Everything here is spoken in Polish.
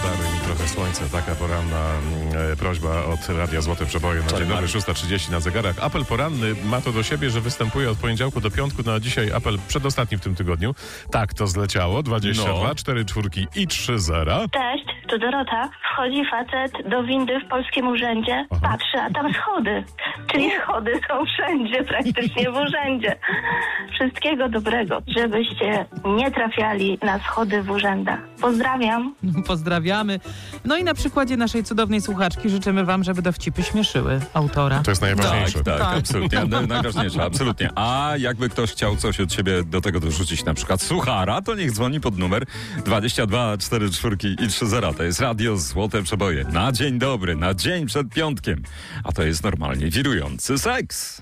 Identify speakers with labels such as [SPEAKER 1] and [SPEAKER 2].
[SPEAKER 1] Podaruj mi trochę słońca. Taka poranna prośba od Radia Złote Przeboje na dzień dobry, 6:30 na zegarach. Apel poranny ma to do siebie, że występuje od poniedziałku do piątku. Na dzisiaj apel przedostatni w tym tygodniu. Tak to zleciało. 22, 4 czwórki i 3 zera.
[SPEAKER 2] Cześć, tu Dorota. Wchodzi facet do windy w polskim urzędzie. Patrzy, a tam schody. Czyli schody są wszędzie, praktycznie w urzędzie. Wszystkiego dobrego, żebyście nie trafiali na schody w urzędach. Pozdrawiam.
[SPEAKER 3] Pozdrawiamy. No i na przykładzie naszej cudownej słuchaczki życzymy wam, żeby dowcipy śmieszyły autora.
[SPEAKER 1] To jest najważniejsze.
[SPEAKER 4] Tak, absolutnie. Najważniejsze, absolutnie. A jakby ktoś chciał coś od siebie do tego dorzucić, na przykład suchara, to niech dzwoni pod numer 22 4 czwórki i 3 zera. To jest Radio Złote Przeboje. Na dzień dobry, na dzień przed piątkiem. A to jest normalnie wirujący seks.